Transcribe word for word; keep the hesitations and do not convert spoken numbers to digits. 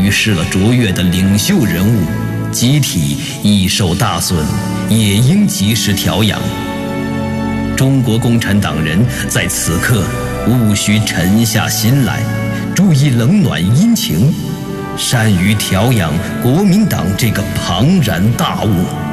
于世了卓越的领袖人物，集体易受大损，也应及时调养。中国共产党人在此刻务须沉下心来，注意冷暖阴晴，善于调养国民党这个庞然大物。